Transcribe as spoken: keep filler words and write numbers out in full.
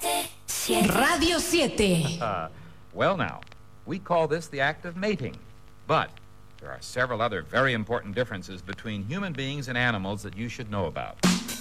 Radio siete. Uh, well, now, we call this the act of mating. But there are several other very important differences between human beings and animals that you should know about.